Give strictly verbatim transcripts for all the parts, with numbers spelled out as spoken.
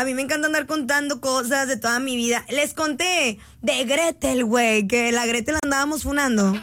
A mí me encanta andar contando cosas de toda mi vida. Les conté de Gretel, güey, que la Gretel andábamos funando.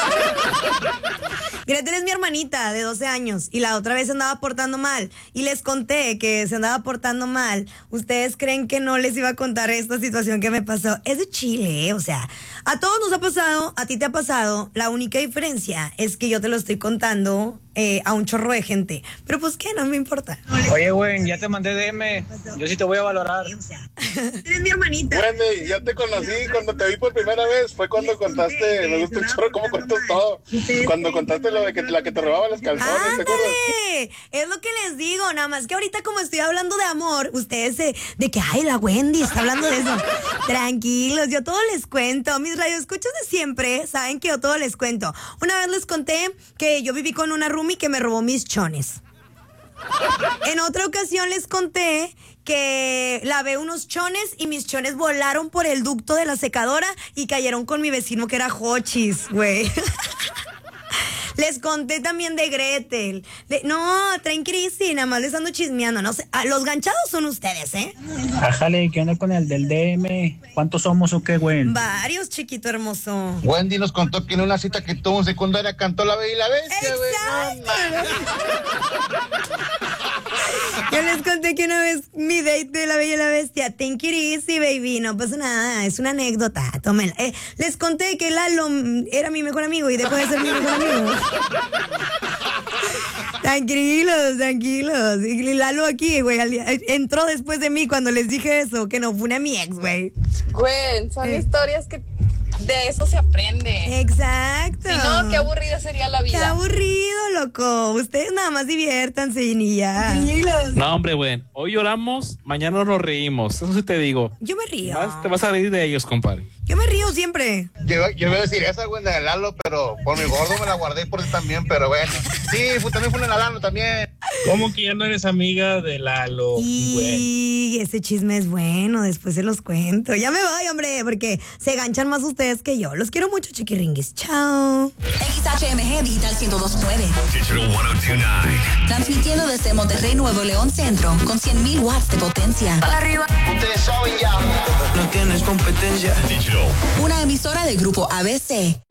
Gretel es mi hermanita de doce años y la otra vez se andaba portando mal. Y les conté que se andaba portando mal. ¿Ustedes creen que no les iba a contar esta situación que me pasó? Es de Chile, ¿eh? O sea, a todos nos ha pasado, a ti te ha pasado. La única diferencia es que yo te lo estoy contando eh, a un chorro de gente. Pero pues, ¿qué? No me importa. Oye, güey, ya te mandé D M. Yo sí te voy a valorar. Eres mi hermanita. Wendy, ya te conocí cuando te vi por primera vez. Fue cuando contaste, me gusta un chorro cómo cuentas todo. Cuando contaste lo de que la que te robaba los calzones, ¿te acuerdas? ¡Ándale! Es lo que les digo, nada más que ahorita como estoy hablando de amor, ustedes se, de que, ay, la Wendy está hablando de eso. Tranquilos, yo todo les cuento. Mis radioescuchas de siempre saben que yo todo les cuento. Una vez les conté que yo viví con una roomie que me robó mis chones. En otra ocasión les conté que lavé unos chones y mis chones volaron por el ducto de la secadora y cayeron con mi vecino que era Jochis, güey. Les conté también de Gretel. Le, no, traen crisis, nada más les ando chismeando. No sé, ah, los ganchados son ustedes, ¿eh? Ájale, ¿qué onda con el del D M? ¿Cuántos somos o qué, güey? Varios, chiquito hermoso. Wendy nos contó que en una cita que tuvo en secundaria cantó La Bella y la Bestia, güey. Exacto. Yo les conté que una vez mi date de La Bella y la Bestia, take it easy, baby, no pasa nada, es una anécdota, tómenla. Eh, les conté que Lalo era mi mejor amigo y dejó de ser mi mejor amigo. Tranquilos, tranquilos. Y Lalo aquí, güey, entró después de mí cuando les dije eso, que no fue a mi ex, güey. Güey, son eh. historias que de eso se aprende. Exacto. Si no, qué aburrida sería la vida. Qué aburrido, loco. Ustedes nada más diviértanse y ya. Tranquilos. No, hombre, güey. Hoy lloramos, mañana nos reímos. Eso sí te digo. Yo me río. Más te vas a reír de ellos, compadre. Yo me río siempre. Yo, yo iba a decir esa, güey, de Lalo, pero por mi gordo me la guardé por ti también, pero bueno. Sí, pues también fue una Lalo también. ¿Cómo que ya no eres amiga de Lalo, y güey? ese chisme es bueno, después se los cuento. Ya me voy, hombre, porque se ganchan más ustedes que yo. Los quiero mucho, chiquiringuis. Chao. X H M G Digital ciento dos punto nueve. Digital ciento dos punto nueve. Transmitiendo desde Monterrey, Nuevo León Centro, con cien mil watts de potencia. Para arriba. Ustedes saben ya. No tienes competencia. Digital. Una emisora del grupo A B C.